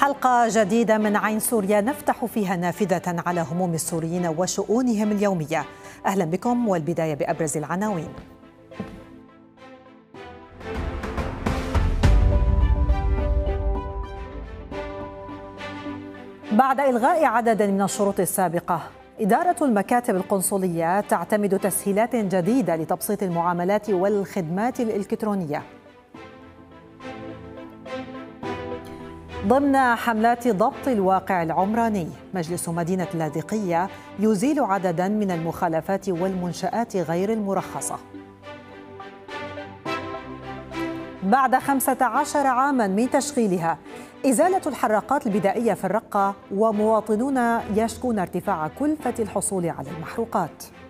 حلقة جديدة من عين سوريا نفتح فيها نافذة على هموم السوريين وشؤونهم اليومية. أهلا بكم، والبداية بأبرز العناوين. بعد إلغاء عدد من الشروط السابقة، إدارة المكاتب القنصلية تعتمد تسهيلات جديدة لتبسيط المعاملات والخدمات الإلكترونية. ضمن حملات ضبط الواقع العمراني، مجلس مدينة اللاذقية يزيل عدداً من المخالفات والمنشآت غير المرخصة. بعد 15 عاماً من تشغيلها، إزالة الحراقات البدائية في الرقة، ومواطنون يشكون ارتفاع كلفة الحصول على المحروقات.